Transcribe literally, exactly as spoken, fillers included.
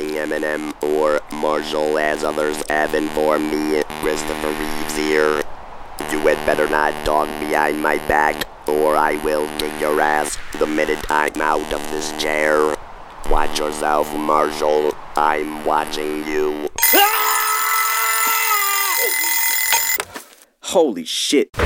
watching Eminem or Marshall as others have informed me. Christopher Reeves here. You had better not talk behind my back, or I will kick your ass the minute I'm out of this chair. Watch yourself, Marshall. I'm watching you. Holy shit.